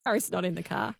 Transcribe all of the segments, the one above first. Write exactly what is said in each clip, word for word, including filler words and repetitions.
Harry's not in the car.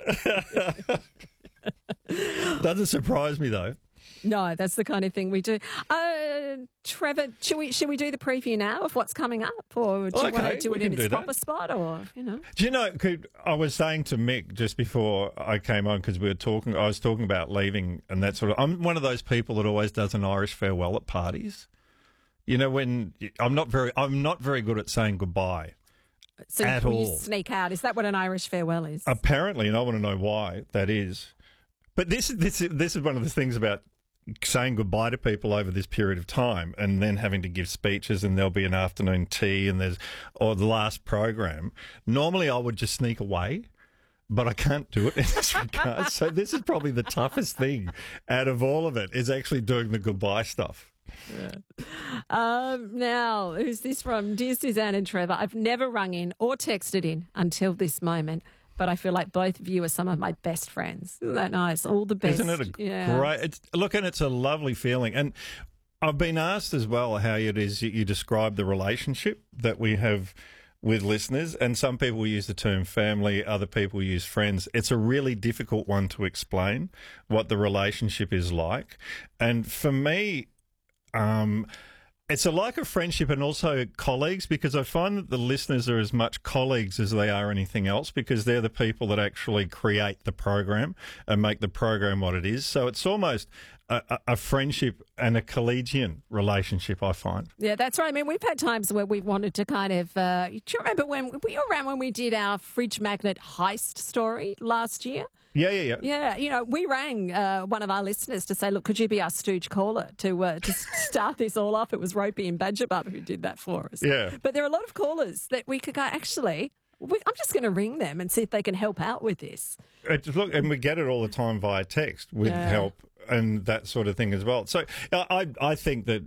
Doesn't surprise me, though. No, that's the kind of thing we do. Uh, Trevor, should we should we do the preview now of what's coming up, or do you Okay, want to do we it in can its do that. proper spot, or you know? Do you know, could, I was saying to Mick just before I came on, because we were talking, I was talking about leaving and that sort of, I'm one of those people that always does an Irish farewell at parties. You know, when, I'm not very, I'm not very good at saying goodbye. So At when all. you sneak out, is that what an Irish farewell is? Apparently, and I want to know why that is. But this, this, this is one of the things about saying goodbye to people over this period of time and then having to give speeches, and there'll be an afternoon tea and there's, or the last program. Normally I would just sneak away, but I can't do it in this regard. So this is probably the toughest thing out of all of it, is actually doing the goodbye stuff. Um, now, who's this from? Dear Suzanne and Trevor, I've never rung in or texted in until this moment, but I feel like both of you are some of my best friends. Isn't that nice? All the best. Isn't it a yeah. great, it's, look, and it's a lovely feeling. And I've been asked as well how it is you, you describe the relationship that we have with listeners, and some people use the term family, other people use friends. It's a really difficult one to explain what the relationship is like. And for me, um, it's a like a friendship and also colleagues, because I find that the listeners are as much colleagues as they are anything else, because they're the people that actually create the program and make the program what it is. So it's almost a, a, a friendship and a collegiate relationship, I find. Yeah, that's right. I mean, we've had times where we've wanted to kind of, uh, do you remember when, were you around when we did our fridge magnet heist story last year? Yeah, yeah, yeah. Yeah, you know, we rang uh, one of our listeners to say, look, could you be our stooge caller to uh, to start this all off? It was Ropey and Badgerbub who did that for us. Yeah. But there are a lot of callers that we could go, actually, we, I'm just going to ring them and see if they can help out with this. It's, look, and we get it all the time via text with Yeah. help and that sort of thing as well. So I, I think that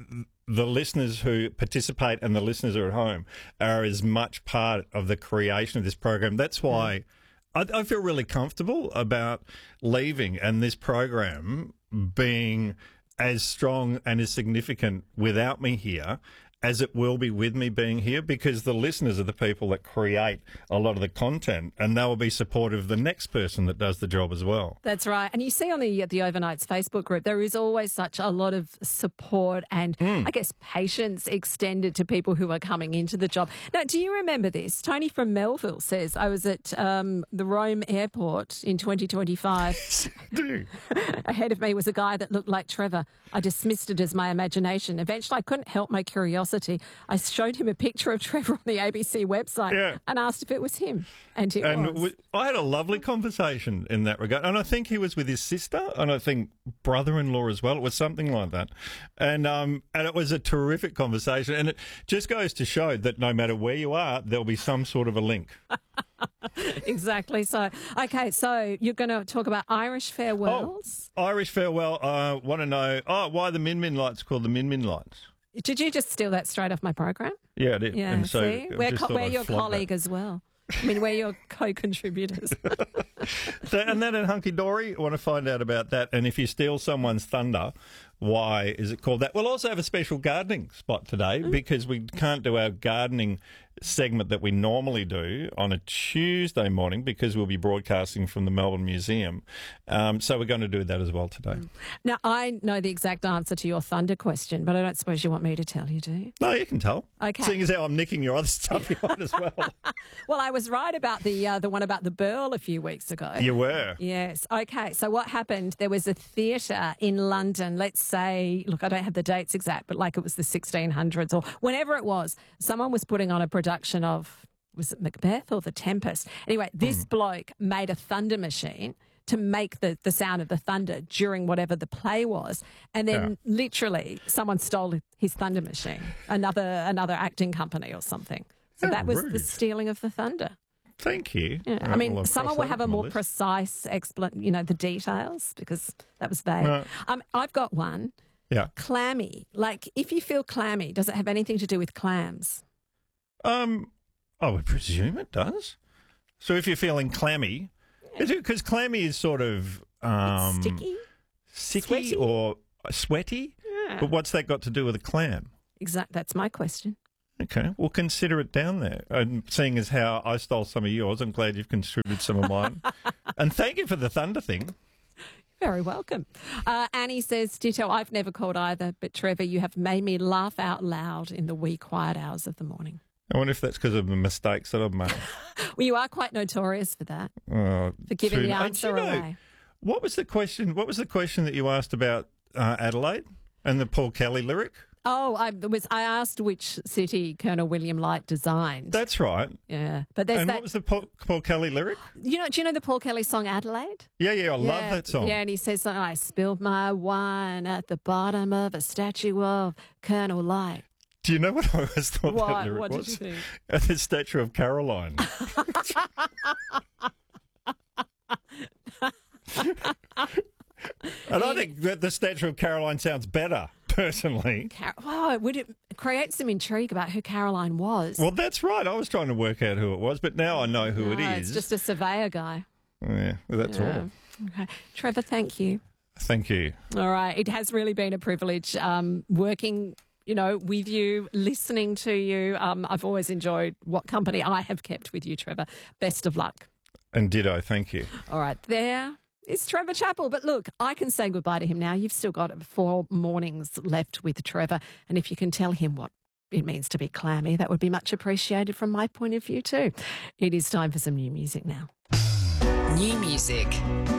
the listeners who participate and the listeners who are at home are as much part of the creation of this program. That's why I, I feel really comfortable about leaving and this program being as strong and as significant without me here as it will be with me being here, because the listeners are the people that create a lot of the content, and they will be supportive of the next person that does the job as well. That's right. And you see on the the Overnights Facebook group, there is always such a lot of support and I guess patience extended to people who are coming into the job. Now, do you remember this? Tony from Melville says, I was at um, the Rome airport in twenty twenty-five. Do. Ahead of me was a guy that looked like Trevor. I dismissed it as my imagination. Eventually, I couldn't help my curiosity. I showed him a picture of Trevor on the A B C website Yeah. and asked if it was him. And it And was. w- I had a lovely conversation in that regard. And I think he was with his sister, and I think brother-in-law as well. It was something like that. And um, and it was a terrific conversation. And it just goes to show that no matter where you are, there'll be some sort of a link. Exactly. So, okay, so you're going to talk about Irish farewells. Oh, Irish farewell. I uh, want to know, oh, why the Min Min lights called the Min Min lights? Did you just steal that straight off my program? Yeah, I did. Yeah, and so see? I We're, just co- thought we're I'd your flog colleague that. as well. I mean, we're your co-contributors. So, and then at Hunky Dory, I want to find out about that. And if you steal someone's thunder, why is it called that? We'll also have a special gardening spot today because we can't do our gardening segment that we normally do on a Tuesday morning because we'll be broadcasting from the Melbourne Museum. Um, so we're going to do that as well today. Now, I know the exact answer to your thunder question, but I don't suppose you want me to tell you, do you? No, you can tell. Okay. Seeing as how I'm nicking your other stuff you want as well. Well, I was right about the uh, the one about the Burl a few weeks ago. You were. Yes. Okay. So what happened? There was a theatre in London. Let's say, look, I don't have the dates exact, but like it was the sixteen hundreds or whenever it was. Someone was putting on a production of, was it Macbeth or The Tempest? Anyway, this Hmm. bloke made a thunder machine to make the, the sound of the thunder during whatever the play was. And then Yeah. literally someone stole his thunder machine, another another acting company or something. So How that was the rude. stealing of the thunder. Thank you. Yeah, All I right, mean, well, I'll someone cross will that have a off my more list. precise explanation, you know, the details, because that was vague. No. Um, I've got one. Yeah. Clammy. Like, if you feel clammy, does it have anything to do with clams? Um, I would presume it does. So if you're feeling clammy, because clammy is sort of um, Sticky? sticky Sweaty? or sweaty. Yeah. But what's that got to do with a clam? Exact. That's my question. Okay, well, consider it down there. And seeing as how I stole some of yours, I'm glad you've contributed some of mine. And thank you for the thunder thing. Very welcome. Uh, Annie says, ditto, I've never called either, but Trevor, you have made me laugh out loud in the wee quiet hours of the morning. I wonder if that's because of the mistakes that I've made. Well, you are quite notorious for that, Oh, for giving too- the Oh, do answer you know, away. What was the question? What was the question that you asked about uh, Adelaide and the Paul Kelly lyric? Oh, I was. I asked which city Colonel William Light designed. That's right. yeah, but there's And that. what was the Paul, Paul Kelly lyric? You know? Do you know the Paul Kelly song Adelaide? Yeah, yeah, I love Yeah, that song. Yeah, and he says, "I spilled my wine at the bottom of a statue of Colonel Light." Do you know what I always thought What? that lyric What did was? you think? At the statue of Caroline. And I think that the statue of Caroline sounds better, personally. Car- oh, would it create some intrigue about who Caroline was? Well, that's right. I was trying to work out who it was, but now I know who it No, is. It's just a surveyor guy. Yeah, well, that's Yeah. all. Okay, Trevor, thank you. Thank you. All right, it has really been a privilege um, working, you know, with you, listening to you. Um, I've always enjoyed what company I have kept with you, Trevor. Best of luck. And ditto, thank you. All right, there is Trevor Chappell. But look, I can say goodbye to him now. You've still got four mornings left with Trevor. And if you can tell him what it means to be clammy, that would be much appreciated from my point of view too. It is time for some new music now. New music.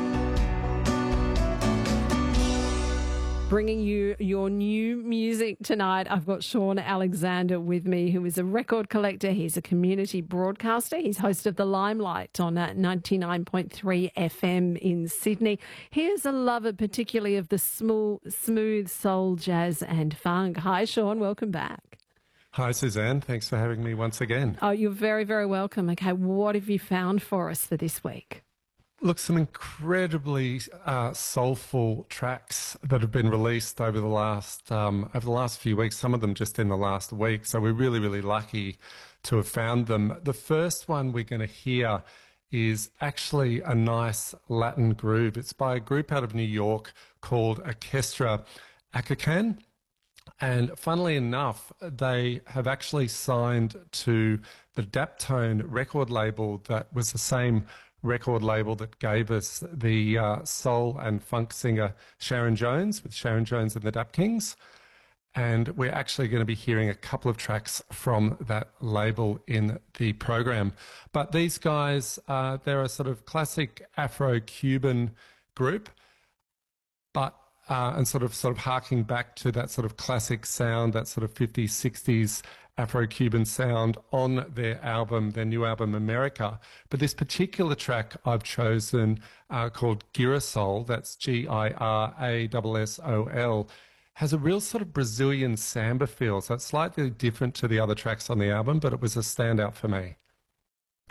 Bringing you your new music tonight. I've got Sean Alexander with me, who is a record collector. He's a community broadcaster. He's host of The Limelight on uh, ninety-nine point three F M in Sydney. He is a lover particularly of the smooth, smooth soul, jazz and funk. Hi, Sean. Welcome back. Hi, Suzanne. Thanks for having me once again. Oh, you're very, very welcome. Okay, what have you found for us for this week? Look, some incredibly uh, soulful tracks that have been released over the last um, over the last few weeks. Some of them just in the last week. So we're really, really lucky to have found them. The first one we're going to hear is actually a nice Latin groove. It's by a group out of New York called Orchestra Acacan. And funnily enough, they have actually signed to the Daptone record label that was the same record label that gave us the uh, soul and funk singer Sharon Jones with Sharon Jones and the Dap Kings. And we're actually going to be hearing a couple of tracks from that label in the program. But these guys, uh, they're a sort of classic Afro-Cuban group, but Uh, and sort of sort of harking back to that sort of classic sound, that sort of fifties, sixties Afro-Cuban sound on their album, their new album, America. But this particular track I've chosen uh, called Girasol, that's G I R A S S O L, has a real sort of Brazilian samba feel. So it's slightly different to the other tracks on the album, but it was a standout for me.